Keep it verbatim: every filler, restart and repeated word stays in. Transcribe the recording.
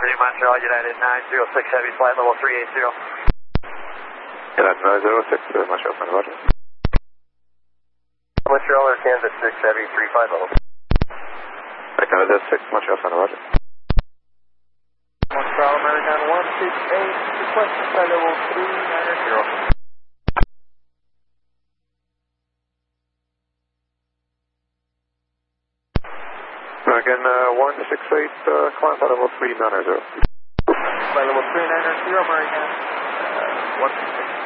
three, Montreal, United nine zero six Heavy, flight level three eighty. United nine zero six, uh, Montreal, Center, Roger. Montreal or Kansas six Heavy, three five level. Canada six, Montreal, Center, Roger. Montreal, American one six eight, request flight level three ninety. Again, uh, one six eight, uh, climb flight level three ninety. Flight level three ninety, American, uh, one six eight.